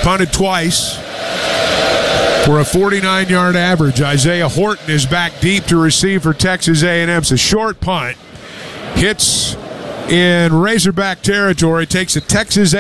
punted twice for a 49-yard average. Isaiah Horton is back deep to receive for Texas A&M. It's a short punt. Hits in Razorback territory. Takes a Texas